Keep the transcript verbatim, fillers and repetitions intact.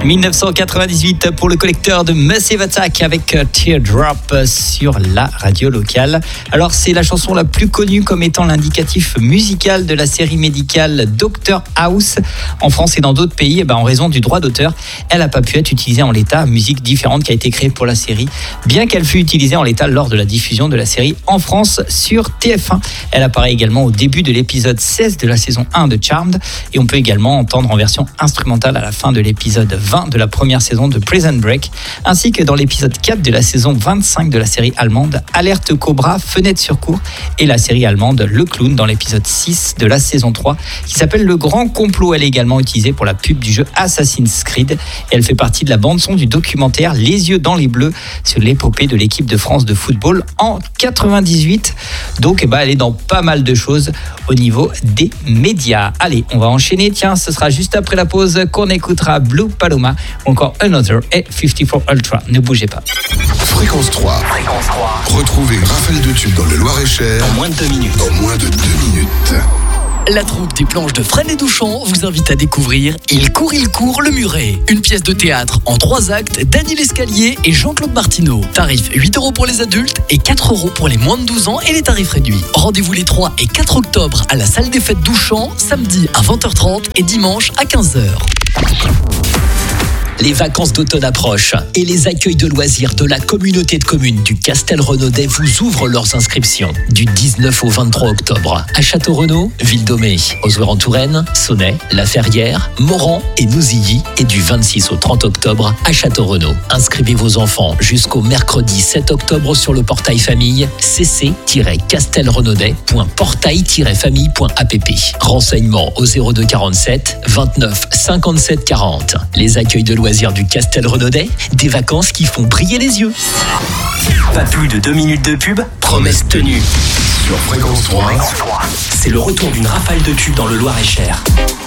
dix-neuf cent quatre-vingt-dix-huit pour le collecteur de Massive Attack avec Teardrop sur la radio locale. Alors c'est la chanson la plus connue comme étant l'indicatif musical de la série médicale Doctor House. En France et dans d'autres pays, eh ben, en raison du droit d'auteur, elle n'a pas pu être utilisée en l'état. Musique différente qui a été créée pour la série, bien qu'elle fût utilisée en l'état lors de la diffusion de la série en France sur T F un. Elle apparaît également au début de l'épisode seize de la saison un de Charmed et on peut également entendre en version instrumentale à la fin de l'épisode vingt de la première saison de Prison Break, ainsi que dans l'épisode quatre de la saison vingt-cinq de la série allemande Alerte Cobra, Fenêtre sur cour, et la série allemande Le Clown dans l'épisode six de la saison trois qui s'appelle Le Grand Complot. Elle est également utilisée pour la pub du jeu Assassin's Creed et elle fait partie de la bande-son du documentaire Les yeux dans les bleus sur l'épopée de l'équipe de France de football en quatre-vingt-dix-huit. Donc eh ben, elle est dans pas mal de choses au niveau des médias. Allez, on va enchaîner. Tiens, ce sera juste après la pause qu'on écoutera Blue Paloma ou encore Another et cinquante-quatre Ultra. Ne bougez pas. Fréquence trois. Fréquence trois. Retrouvez une rafale de tubes dans le Loir-et-Cher En moins de deux minutes. en moins de deux minutes. La troupe des planches de Fresnes et Douchan vous invite à découvrir Il court, il court, le muret. Une pièce de théâtre en trois actes d'Annie Lescalier et Jean-Claude Martineau. Tarif huit euros pour les adultes et quatre euros pour les moins de douze ans et les tarifs réduits. Rendez-vous les trois et quatre octobre à la salle des fêtes Douchan, samedi à vingt heures trente et dimanche à quinze heures. Les vacances d'automne approchent et les accueils de loisirs de la communauté de communes du Castel-Renaudet vous ouvrent leurs inscriptions du dix-neuf au vingt-trois octobre à Château-Renaud, Ville-d'Aumé, Ozoir-en-Touraine, Sonnet, La Ferrière, Moran et Nouzilly, et du vingt-six au trente octobre à Château-Renaud. Inscrivez vos enfants jusqu'au mercredi sept octobre sur le portail famille c c tiret castelrenaudet point portail tiret famille point app. Renseignements au zéro deux quarante-sept vingt-neuf cinquante-sept quarante. Les accueils de loisirs du Castel-Renaudet, des vacances qui font briller les yeux. Pas plus de deux minutes de pub, promesse tenue. Sur Fréquence trois. C'est le retour d'une rafale de tubes dans le Loir-et-Cher.